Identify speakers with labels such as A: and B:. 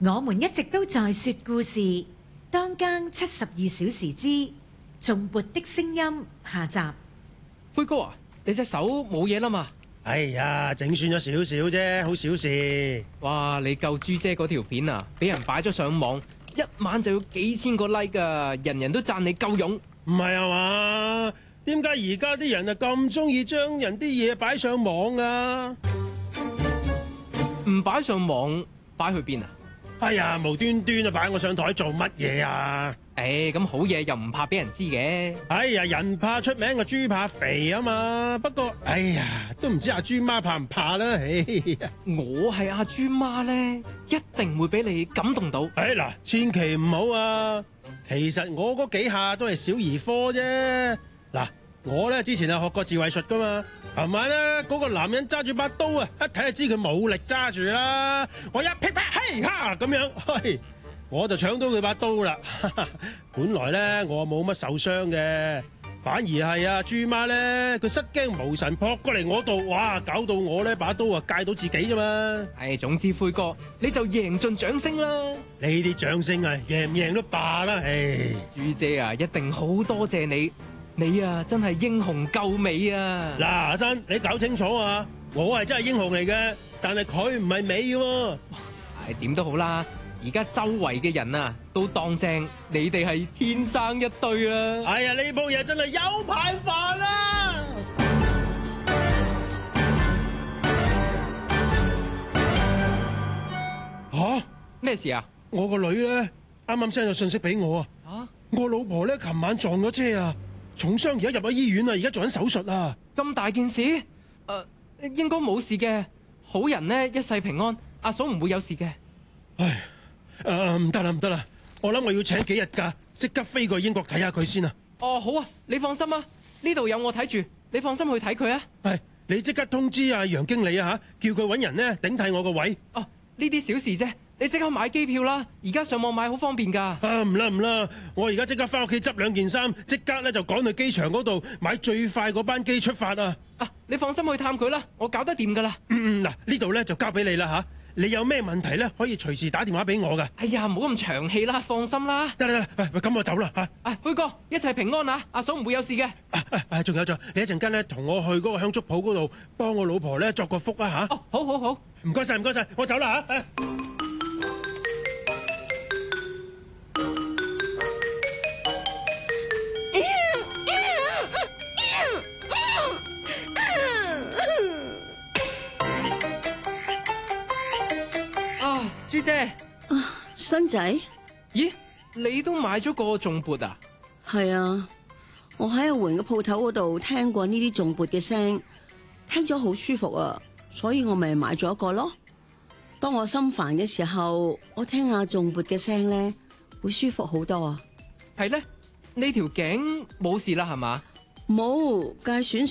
A: 我們一直都在說故事，當更72小時之頌缽的聲音下集。
B: 灰哥啊，你隻手冇嘢啦嘛？
C: 哎呀，整損咗少少啫，好小事。
B: 哇，你救豬姐嗰條片啊，俾人擺咗上網，一晚就要幾千個 like 噶，人人都讚你夠勇。
C: 唔係啊嘛？點解而家啲人啊咁中意將人啲嘢擺上網啊？
B: 唔擺上網，擺去邊啊？
C: 哎呀，無端端啊擺我上台做乜嘢啊？
B: 咁好嘢又唔怕俾人知嘅。
C: 哎呀，人怕出名，個豬怕肥啊嘛。不過，哎呀，都唔知阿豬媽怕唔怕啦。哎呀，
B: 我係阿豬媽咧，一定會俾你感動到。
C: 哎嗱，千祈唔好啊！其實我嗰幾下都係小兒科啫。嗱，我咧之前係學過自衛術噶嘛。琴晚咧嗰個男人揸住把刀啊，一睇就知佢冇力揸住啦。我一劈啪嘿哈咁樣，嘿，我就搶到佢把刀啦。本來咧我冇乜受傷嘅，反而係啊豬媽咧，佢失驚無神撲過嚟我度，哇！搞到我呢把刀啊戒到自己啫嘛。
B: 總之灰哥你就贏盡掌聲啦。
C: 呢啲掌聲啊，贏唔贏都罷啦。唉，
B: 豬姐啊，一定好多謝你。你啊，真係英雄救美啊！
C: 嗱，阿新，你搞清楚啊！我係真係英雄嚟嘅，但係佢唔係美嘅。
B: 點都好啦，而家周圍嘅人啊，都當正你哋係天生一對啦。
C: 哎呀，呢鋪嘢真係有排煩啦！吓？
B: 咩事啊？
C: 我個女咧，啱啱 send 咗信息俾我啊！我老婆咧，琴晚撞咗車啊！重傷，而家入咗醫院啊！而家做緊手術啊！
B: 咁大件事？應該冇事嘅。好人呢，一世平安，阿嫂唔會有事嘅。
C: 唉，唔得啦，唔得啦！我諗我要請幾日假，即刻飛過英國睇下佢先啊！
B: 哦，好啊，你放心啊，呢度有我睇住，你放心去睇佢啊。
C: 係，你即刻通知阿楊經理啊吓，叫佢搵人呢頂替我個位。
B: 哦，呢啲小事啫。你即刻買機票啦！而家上網買好方便㗎。
C: 啊，唔啦唔啦，我而家即刻翻屋企執兩件衫，即刻咧就趕去機場嗰度買最快嗰班機出發啊！
B: 你放心去探佢啦，我搞得掂㗎啦。
C: 嗱，呢度咧就交俾你啦吓，你有咩問題咧可以隨時打電話俾我㗎。
B: 哎呀，唔好咁長氣啦，放心啦。
C: 得啦，咁我走啦吓。
B: 灰哥，一切平安啊！阿嫂唔會有事嘅。
C: 仲有，你一陣間咧同我去嗰個香燭鋪嗰度幫我老婆咧作個福啊吓。
B: 哦，好好好，
C: 唔該晒，我走啦吓。
B: 豬姐，
D: 新仔，
B: 咦，你都買咗個頌缽啊？
D: 係啊，我喺阿媛嘅鋪頭嗰度聽過呢啲頌缽嘅聲，聽咗好舒服啊，所以我咪買咗一個咯。當我心煩嘅時候，我聽下頌缽嘅聲咧，會舒服好多啊。
B: 係咧，呢條頸冇事啦係嘛？
D: 冇，界損。